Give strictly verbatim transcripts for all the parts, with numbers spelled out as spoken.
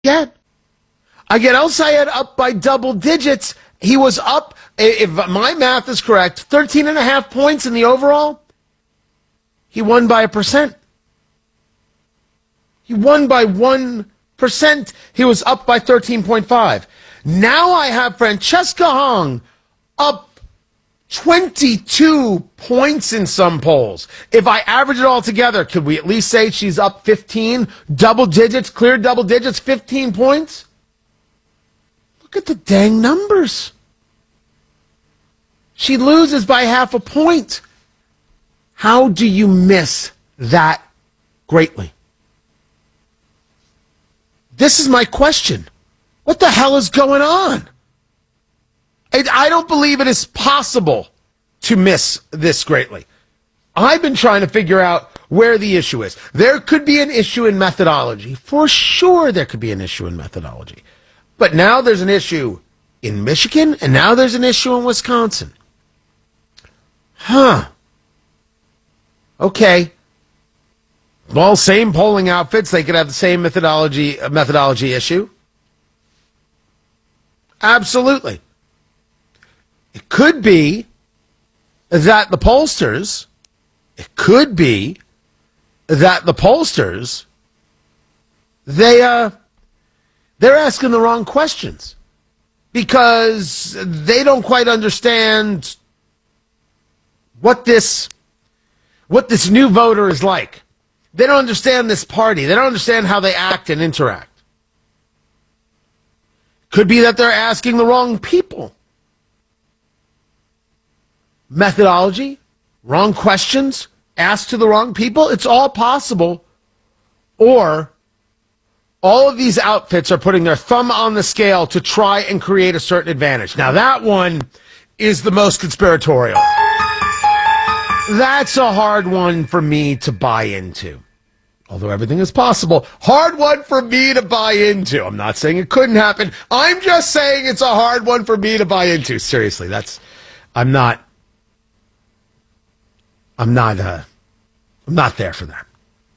get. I get El Sayed up by double digits. He was up, if my math is correct, thirteen and a half points in the overall. He won by a percent. He won by one percent. He was up by thirteen point five. Now I have Francesca Hong up twenty-two points in some polls. If I average it all together, could we at least say she's up fifteen? Double digits, clear double digits, fifteen points? Look at the dang numbers. She loses by half a point. How do you miss that greatly? This is my question. What the hell is going on? I, I don't believe it is possible to miss this greatly. I've been trying to figure out where the issue is. There could be an issue in methodology. For sure there could be an issue in methodology. But now there's an issue in Michigan, and now there's an issue in Wisconsin. Huh. Okay. Well, same polling outfits. They could have the same methodology methodology issue. Absolutely. It could be that the pollsters, it could be that the pollsters, they, uh, they're asking the wrong questions because they don't quite understand what this, what this new voter is like. They don't understand this party. They don't understand how they act and interact. Could be that they're asking the wrong people. Methodology, wrong questions, asked to the wrong people. It's all possible. Or all of these outfits are putting their thumb on the scale to try and create a certain advantage. Now that one is the most conspiratorial. That's a hard one for me to buy into. Although everything is possible. Hard one for me to buy into. I'm not saying it couldn't happen. I'm just saying it's a hard one for me to buy into. Seriously, that's, I'm not, I'm not, uh, I'm not there for that.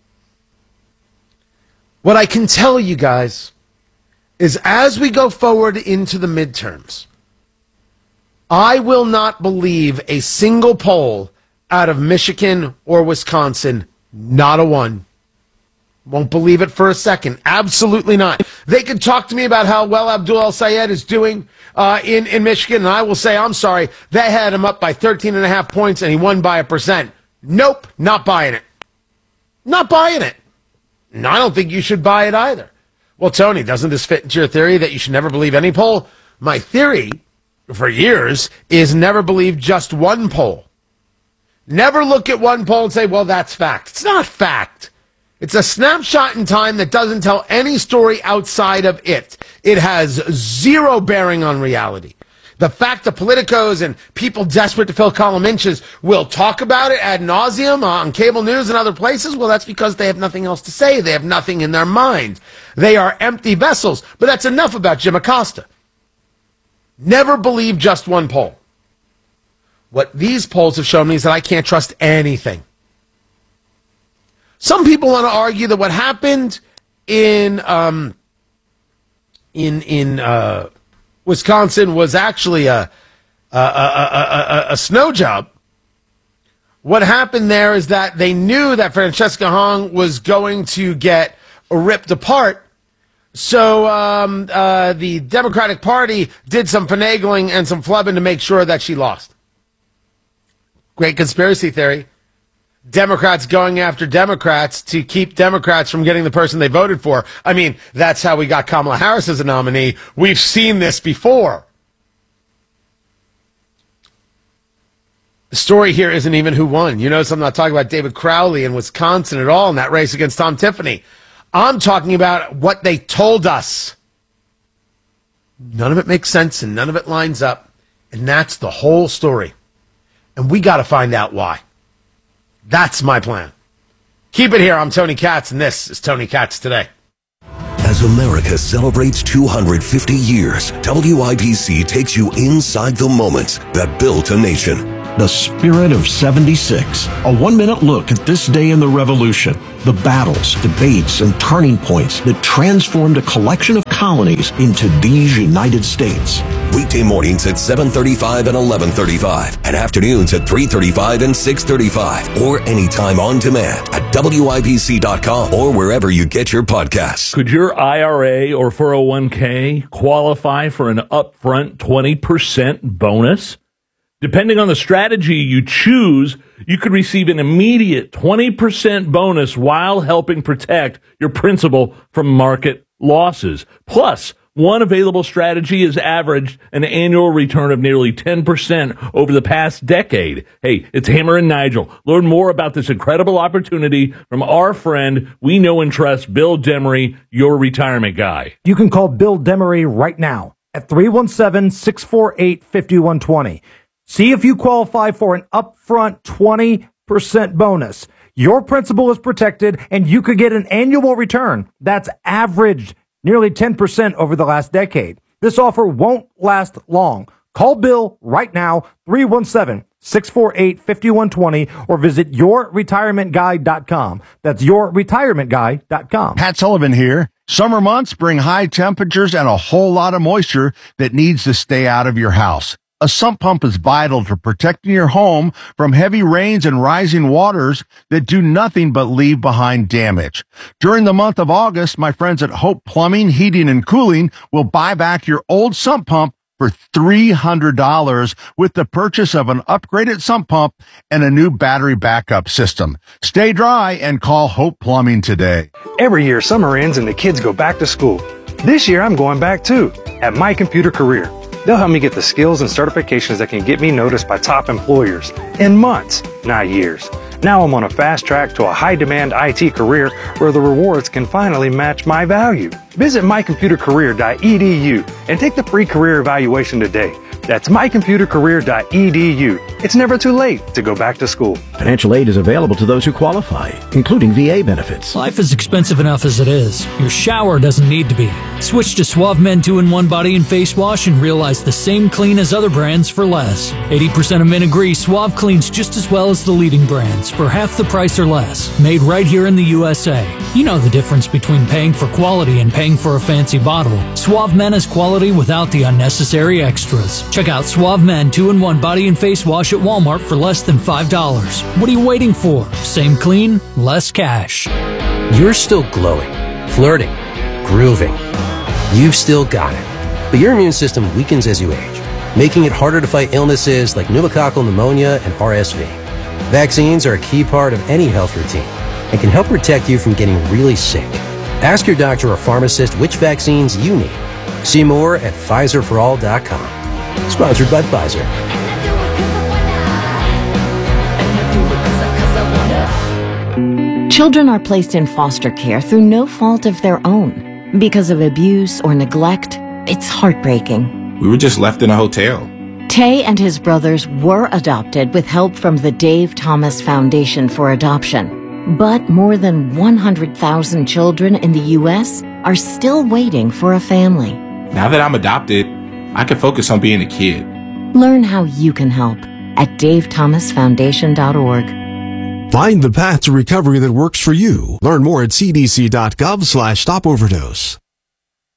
What I can tell you guys is as we go forward into the midterms, I will not believe a single poll out of Michigan or Wisconsin. Not a one. Won't believe it for a second. Absolutely not. They could talk to me about how well Abdul El Sayed is doing uh, in, in Michigan, and I will say, I'm sorry, they had him up by thirteen and a half points, and he won by a percent. Nope, not buying it. Not buying it. No, I don't think you should buy it either. Well, Tony, doesn't this fit into your theory that you should never believe any poll? My theory, for years, is never believe just one poll. Never look at one poll and say, well, that's fact. It's not fact. It's a snapshot in time that doesn't tell any story outside of it. It has zero bearing on reality. The fact that politicos and people desperate to fill column inches will talk about it ad nauseum on cable news and other places, well, that's because they have nothing else to say. They have nothing in their mind. They are empty vessels. But that's enough about Jim Acosta. Never believe just one poll. What these polls have shown me is that I can't trust anything. Some people want to argue that what happened in um, in in uh, Wisconsin was actually a a, a, a a snow job. What happened there is that they knew that Francesca Hong was going to get ripped apart, so um, uh, the Democratic Party did some finagling and some flubbing to make sure that she lost. Great conspiracy theory. Democrats going after Democrats to keep Democrats from getting the person they voted for. I mean, that's how we got Kamala Harris as a nominee. We've seen this before. The story here isn't even who won. You notice I'm not talking about David Crowley in Wisconsin at all in that race against Tom Tiffany. I'm talking about what they told us. None of it makes sense and none of it lines up. And that's the whole story. And we got to find out why. That's my plan. Keep it here. I'm Tony Katz, and this is Tony Katz Today. As America celebrates two hundred fifty years, W I B C takes you inside the moments that built a nation. The Spirit of seventy-six. A one-minute look at this day in the Revolution. The battles, debates, and turning points that transformed a collection of colonies into these United States. Weekday mornings at seven thirty-five and eleven thirty-five, and afternoons at three thirty-five and six thirty-five, or anytime on demand at W I B C dot com or wherever you get your podcasts. Could your I R A or four oh one k qualify for an upfront twenty percent bonus? Depending on the strategy you choose, you could receive an immediate twenty percent bonus while helping protect your principal from market losses. Plus, one available strategy has averaged an annual return of nearly ten percent over the past decade. Hey, it's Hammer and Nigel. Learn more about this incredible opportunity from our friend we know and trust, Bill Demery, your retirement guy. You can call Bill Demery right now at three one seven, six four eight, five one two zero. See if you qualify for an upfront twenty percent bonus. Your principal is protected, and you could get an annual return that's averaged nearly ten percent over the last decade. This offer won't last long. Call Bill right now, three one seven, six four eight, five one two zero, or visit your retirement guy dot com. That's your retirement guy dot com. Pat Sullivan here. Summer months bring high temperatures and a whole lot of moisture that needs to stay out of your house. A sump pump is vital to protecting your home from heavy rains and rising waters that do nothing but leave behind damage. During the month of August, my friends at Hope Plumbing, Heating, and Cooling will buy back your old sump pump for three hundred dollars with the purchase of an upgraded sump pump and a new battery backup system. Stay dry and call Hope Plumbing today. Every year, summer ends and the kids go back to school. This year, I'm going back too, at My Computer Career. They'll help me get the skills and certifications that can get me noticed by top employers in months, not years. Now I'm on a fast track to a high-demand I T career where the rewards can finally match my value. Visit my computer career dot e d u and take the free career evaluation today. That's my computer career dot e d u. It's never too late to go back to school. Financial aid is available to those who qualify, including V A benefits. Life is expensive enough as it is. Your shower doesn't need to be. Switch to Suave Men two in one Body and Face Wash and realize the same clean as other brands for less. eighty percent of men agree Suave cleans just as well as the leading brands for half the price or less. Made right here in the U S A. You know the difference between paying for quality and paying for a fancy bottle. Suave Men is quality without the unnecessary extras. Check out Suave Men two in one Body and Face Wash at Walmart for less than five dollars. What are you waiting for? Same clean, less cash. You're still glowing, flirting, grooving. You've still got it. But your immune system weakens as you age, making it harder to fight illnesses like pneumococcal pneumonia and R S V. Vaccines are a key part of any health routine and can help protect you from getting really sick. Ask your doctor or pharmacist which vaccines you need. See more at Pfizer for all dot com. Sponsored by Pfizer. Children are placed in foster care through no fault of their own. Because of abuse or neglect, it's heartbreaking. We were just left in a hotel. Tay and his brothers were adopted with help from the Dave Thomas Foundation for Adoption. But more than one hundred thousand children in the U S are still waiting for a family. Now that I'm adopted, I can focus on being a kid. Learn how you can help at dave thomas foundation dot org. Find the path to recovery that works for you. Learn more at c d c dot gov slash stop overdose.